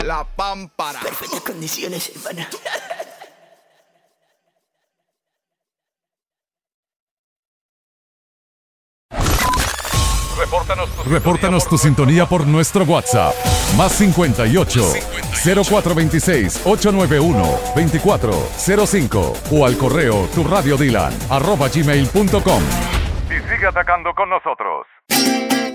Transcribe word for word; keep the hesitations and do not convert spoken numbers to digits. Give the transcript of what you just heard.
La Pámpara. Perfectas condiciones, hermano. Repórtanos tu, Repórtanos tu sintonía por nuestro WhatsApp. Más cincuenta y ocho, cero cuatro veintiséis, ochocientos noventa y uno, veinticuatro cero cinco o al correo tu radio dylan arroba gmail punto com. y sigue atacando con nosotros.